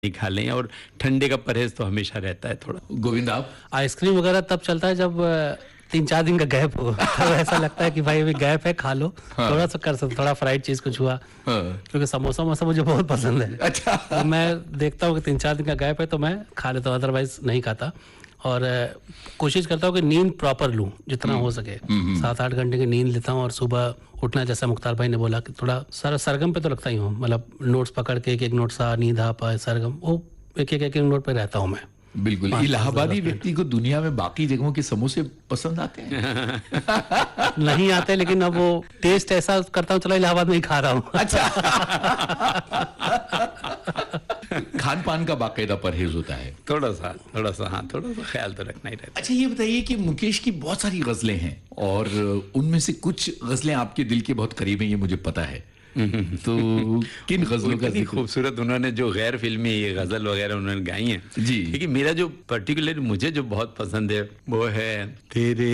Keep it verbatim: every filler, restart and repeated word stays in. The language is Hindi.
नहीं खा लें, और ठंडे का परहेज तो हमेशा रहता है थोड़ा। गोविंद आप? आइसक्रीम वगैरह तब चलता है जब अ, तीन चार दिन का गैप हो, तब ऐसा लगता है कि भाई अभी गैप है, खा लो। हाँ। थोड़ा सा कर सकते, थोड़ा फ्राइड चीज कुछ हुआ, हाँ। क्योंकि समोसा वमोसा मुझे बहुत पसंद है। अच्छा। तो मैं देखता हूँ कि तीन चार दिन का गैप है तो मैं खा लेता हूँ, अदरवाइज नहीं खाता। और अ, कोशिश करता हूँ कि नींद प्रॉपर लूँ जितना हो सके। सात आठ घंटे की नींद लेता हूँ, और सुबह उठना, जैसा मुख्तार भाई ने बोला कि थोड़ा सर सरगम पे तो लगता ही हूँ, मतलब नोट्स पकड़ के एक एक नोट सा नींद आ पाए सरगम, वो एक एक एक एक नोट पे रहता हूँ मैं। बिल्कुल। पाँच- इलाहाबादी पाँच- व्यक्ति को दुनिया में बाकी जगहों के समोसे पसंद आते हैं? नहीं आते, लेकिन अब वो टेस्ट ऐसा करता हूँ, चलो इलाहाबाद में ही खा रहा हूँ। अच्छा। खान पान का बाकायदा परहेज होता है? थोड़ा सा थोड़ा सा हाँ, थोड़ा सा ख्याल तो रखना ही रहता अच्छा, ये बताइए कि मुकेश की बहुत सारी गजलें हैं, और उनमें से कुछ गजलें आपके दिल के बहुत करीब हैं, ये मुझे पता है। तो किन है। गजलों का इतनी जिक्र? खूबसूरत उन्होंने जो गैर फिल्मी ये गजल वगैरह उन्होंने गाई हैं जी। लेकिन मेरा जो पर्टिकुलर मुझे जो बहुत पसंद है वो है तेरे